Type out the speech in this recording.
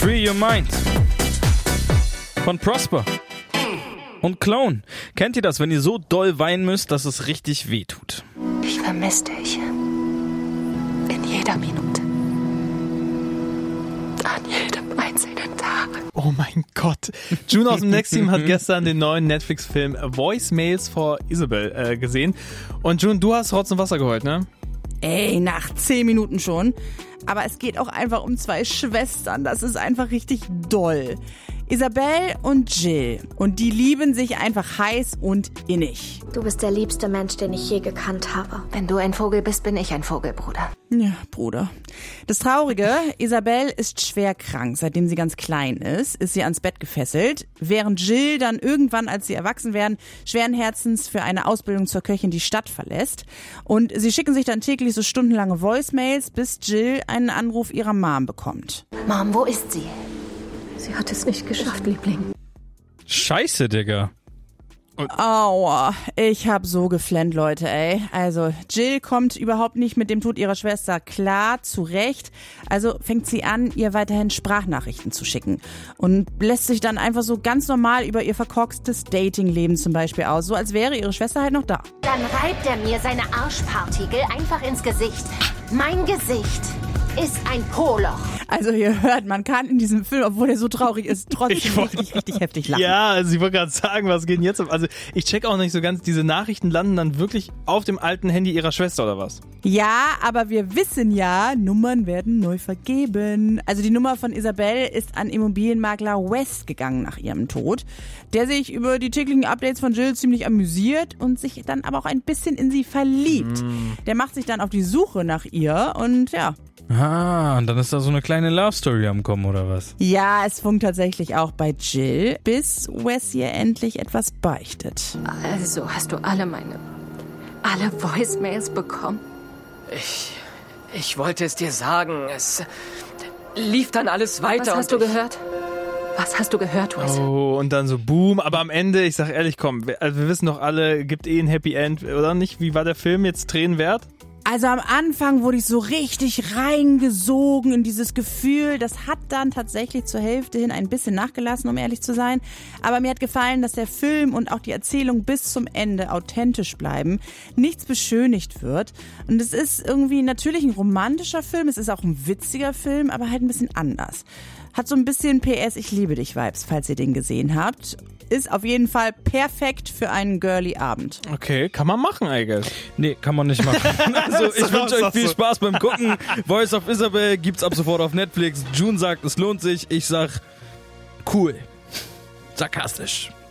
Free Your Mind von Prosper und Clone. Kennt ihr das, wenn ihr so doll weinen müsst, dass es richtig weh tut? Ich vermisse dich. In jeder Minute. An jedem einzelnen Tag. Oh mein Gott. June aus dem Next Team hat gestern den neuen Netflix-Film Voicemails for Isabel gesehen. Und June, du hast Rotz und Wasser geheult, ne? Ey, nach 10 Minuten schon. Aber es geht auch einfach um 2 Schwestern. Das ist einfach richtig doll. Isabel und Jill. Und die lieben sich einfach heiß und innig. Du bist der liebste Mensch, den ich je gekannt habe. Wenn du ein Vogel bist, bin ich ein Vogel, Bruder. Ja, Bruder. Das Traurige, Isabel ist schwer krank. Seitdem sie ganz klein ist sie ans Bett gefesselt. Während Jill dann irgendwann, als sie erwachsen werden, schweren Herzens für eine Ausbildung zur Köchin die Stadt verlässt. Und sie schicken sich dann täglich so stundenlange Voicemails, bis Jill einen Anruf ihrer Mom bekommt. Mom, wo ist sie? Sie hat es nicht geschafft, Liebling. Scheiße, Digga. Aua, ich hab so geflennt, Leute, ey. Also, Jill kommt überhaupt nicht mit dem Tod ihrer Schwester klar zurecht. Also fängt sie an, ihr weiterhin Sprachnachrichten zu schicken. Und lässt sich dann einfach so ganz normal über ihr verkorkstes Datingleben zum Beispiel aus. So als wäre ihre Schwester halt noch da. Dann reibt er mir seine Arschpartikel einfach ins Gesicht. Mein Gesicht ist ein Poloch. Also ihr hört, man kann in diesem Film, obwohl er so traurig ist, trotzdem richtig heftig lachen. Ja, also ich wollte gerade sagen, was geht denn jetzt? Also ich check auch nicht so ganz, diese Nachrichten landen dann wirklich auf dem alten Handy ihrer Schwester oder was? Ja, aber wir wissen ja, Nummern werden neu vergeben. Also die Nummer von Isabel ist an Immobilienmakler West gegangen nach ihrem Tod, der sich über die täglichen Updates von Jill ziemlich amüsiert und sich dann aber auch ein bisschen in sie verliebt. Der macht sich dann auf die Suche nach ihr und ja. Ah, und dann ist da so eine kleine Love Story am Kommen, oder was? Ja, es funkt tatsächlich auch bei Jill, bis Wes ihr endlich etwas beichtet. Also hast du alle Voicemails bekommen? Ich wollte es dir sagen. Es lief dann alles weiter. Was hast du gehört? Was hast du gehört, Wes? Oh, und dann so boom. Aber am Ende, ich sag ehrlich, komm, wir wissen doch alle, gibt ein Happy End, oder nicht? Wie war der Film jetzt Tränen wert? Also am Anfang wurde ich so richtig reingesogen in dieses Gefühl. Das hat dann tatsächlich zur Hälfte hin ein bisschen nachgelassen, um ehrlich zu sein. Aber mir hat gefallen, dass der Film und auch die Erzählung bis zum Ende authentisch bleiben. Nichts beschönigt wird. Und es ist irgendwie natürlich ein romantischer Film. Es ist auch ein witziger Film, aber halt ein bisschen anders. Hat so ein bisschen PS Ich liebe dich Vibes, falls ihr den gesehen habt. Ist auf jeden Fall perfekt für einen girly Abend. Okay, kann man machen, I guess. Nee, kann man nicht machen. Also ich wünsche euch viel Spaß beim Gucken. Voice of Isabel gibt's ab sofort auf Netflix. June sagt, es lohnt sich. Ich sag, cool. Sarkastisch.